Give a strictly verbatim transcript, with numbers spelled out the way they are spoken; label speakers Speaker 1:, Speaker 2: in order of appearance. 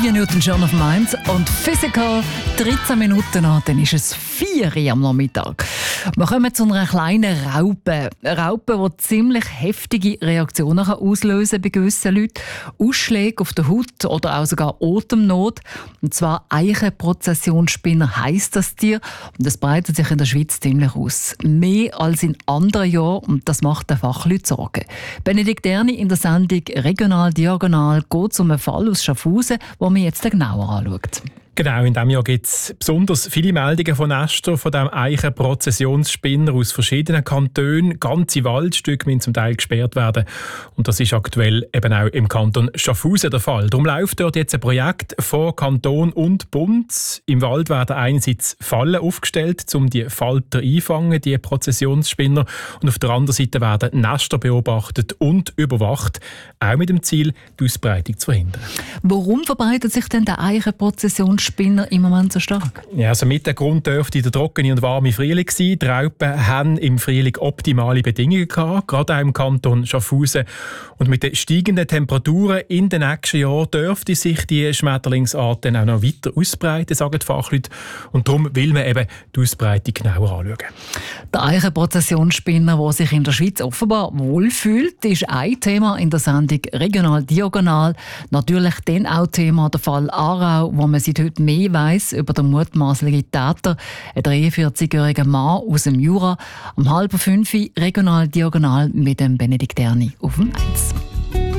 Speaker 1: Olivia Newton-John of Mainz und Physical. dreizehn Minuten nach, dann ist es vier Uhr am Nachmittag. Wir kommen zu einer kleinen Raupe. Eine Raupe, die ziemlich heftige Reaktionen auslösen kann bei gewissen Leuten. Ausschläge auf der Haut oder auch sogar Atemnot. Und zwar Eichenprozessionsspinner heisst das Tier. Und das breitet sich in der Schweiz ziemlich aus. Mehr als in anderen Jahren. Und das macht den Fachleuten Sorgen. Benedikt Erni in der Sendung «Regional Diagonal» geht es um einen Fall aus Schaffhausen, den man jetzt genauer anschaut.
Speaker 2: Genau, in diesem Jahr gibt es besonders viele Meldungen von Nestern von diesem Eichenprozessionsspinner aus verschiedenen Kantonen. Ganze Waldstücke müssen zum Teil gesperrt werden. Und das ist aktuell eben auch im Kanton Schaffhausen der Fall. Darum läuft dort jetzt ein Projekt von Kanton und Bund. Im Wald werden einerseits Fallen aufgestellt, um die Falter einfangen, die Prozessionsspinner. Und auf der anderen Seite werden Nester beobachtet und überwacht, auch mit dem Ziel, die Ausbreitung zu verhindern.
Speaker 1: Warum verbreitet sich denn der Eichenprozessionsspinner Spinner im Moment so stark?
Speaker 2: Ja, also mit dem Grund dürfte der trockene und warme Frühling sein. Die Raupen haben im Frühling optimale Bedingungen gehabt, gerade auch im Kanton Schaffhausen. Und mit den steigenden Temperaturen in den nächsten Jahren dürfte sich die Schmetterlingsart dann auch noch weiter ausbreiten, sagen die Fachleute. Und darum will man eben die Ausbreitung genauer anschauen.
Speaker 1: Der Eichenprozessionsspinner, der sich in der Schweiz offenbar wohlfühlt, ist ein Thema in der Sendung «Regional Diagonal». Natürlich dann auch Thema der Fall Aarau, wo man seit heute mehr weiss über den mutmaßlichen Täter, ein dreiundvierzigjähriger Mann aus dem Jura. Um halb fünf regional diagonal mit dem Benedikt Erni auf dem Eins.